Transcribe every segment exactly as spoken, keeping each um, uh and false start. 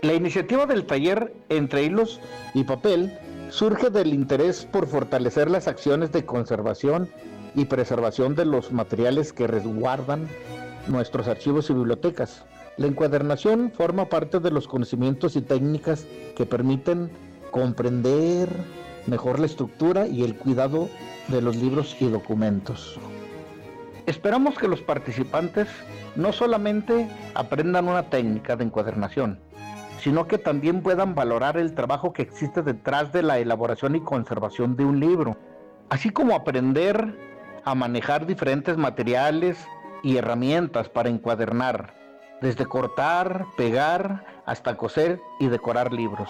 La iniciativa del taller Entre Hilos y Papel surge del interés por fortalecer las acciones de conservación y preservación de los materiales que resguardan nuestros archivos y bibliotecas. La encuadernación forma parte de los conocimientos y técnicas que permiten comprender mejor la estructura y el cuidado de los libros y documentos. Esperamos que los participantes no solamente aprendan una técnica de encuadernación, sino que también puedan valorar el trabajo que existe detrás de la elaboración y conservación de un libro, así como aprender a manejar diferentes materiales y herramientas para encuadernar, desde cortar, pegar, hasta coser y decorar libros.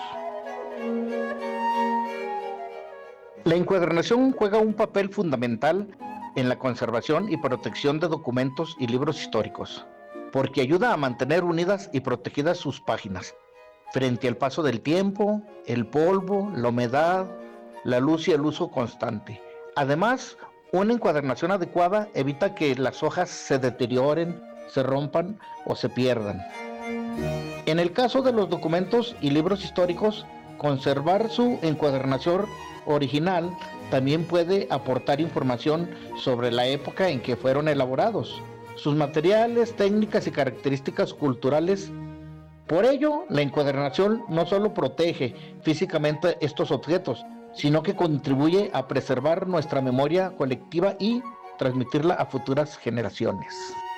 La encuadernación juega un papel fundamental en la conservación y protección de documentos y libros históricos, porque ayuda a mantener unidas y protegidas sus páginas frente al paso del tiempo, el polvo, la humedad, la luz y el uso constante. Además, una encuadernación adecuada evita que las hojas se deterioren, se rompan o se pierdan. En el caso de los documentos y libros históricos, conservar su encuadernación original también puede aportar información sobre la época en que fueron elaborados, sus materiales, técnicas y características culturales. Por ello, la encuadernación no solo protege físicamente estos objetos, sino que contribuye a preservar nuestra memoria colectiva y transmitirla a futuras generaciones.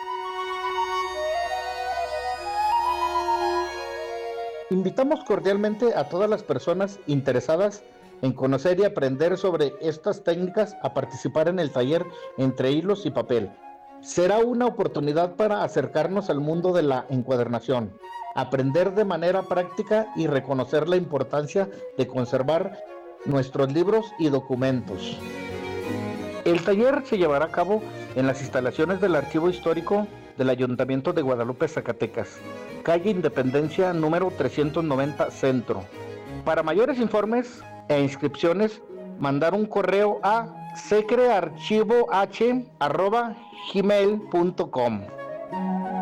Invitamos cordialmente a todas las personas interesadas en conocer y aprender sobre estas técnicas a participar en el taller Entre Hilos y Papel. Será una oportunidad para acercarnos al mundo de la encuadernación, aprender de manera práctica y reconocer la importancia de conservar nuestros libros y documentos. El taller se llevará a cabo en las instalaciones del Archivo Histórico del Ayuntamiento de Guadalupe, Zacatecas, calle Independencia número trescientos noventa Centro. Para mayores informes e inscripciones, mandar un correo a secrearchivoh arroba gmail punto com.